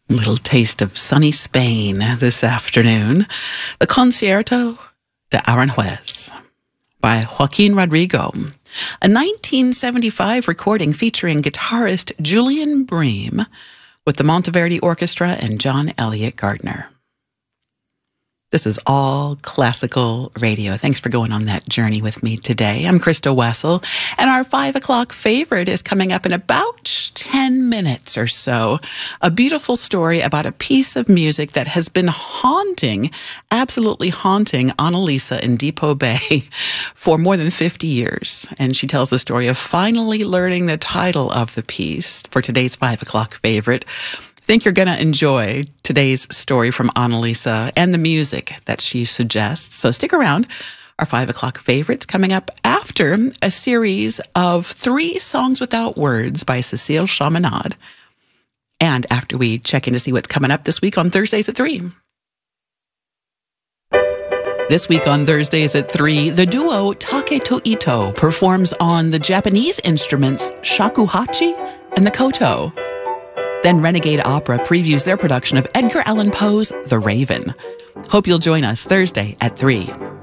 Little taste of sunny Spain this afternoon. The Concierto de Aranjuez by Joaquin Rodrigo, a 1975 recording featuring guitarist Julian Bream with the Monteverdi Orchestra and John Elliott Gardner. This is all classical radio. Thanks for going on that journey with me today. I'm Krista Wessel, and our 5 o'clock favorite is coming up in about 10 minutes or so. A beautiful story about a piece of music that has been haunting, absolutely haunting Annalisa in Depot Bay for more than 50 years. And she tells the story of finally learning the title of the piece for today's 5 o'clock favorite. I think you're going to enjoy today's story from Annalisa and the music that she suggests. So stick around. Our 5 o'clock favorites coming up after a series of 3 songs without words by Cecile Chaminade. And after we check in to see what's coming up this week on Thursdays at 3. This week on Thursdays at 3, the duo Taketo Ito performs on the Japanese instruments shakuhachi and the koto. Then Renegade Opera previews their production of Edgar Allan Poe's The Raven. Hope you'll join us Thursday at 3.